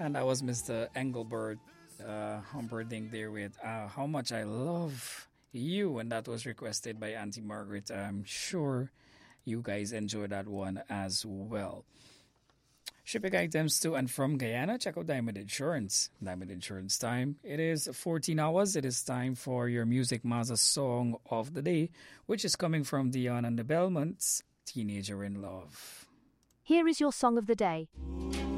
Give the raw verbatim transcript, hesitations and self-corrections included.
And that was Mister Engelbert uh, Humperdinck there with uh, How Much I Love You. And that was requested by Auntie Margaret. I'm sure you guys enjoyed that one as well. Shipping items to and from Guyana, check out Diamond Insurance. Diamond Insurance time. It is fourteen hours. It is time for your Music Mazza song of the day, which is coming from Dion and the Belmonts, Teenager in Love. Here is your song of the day.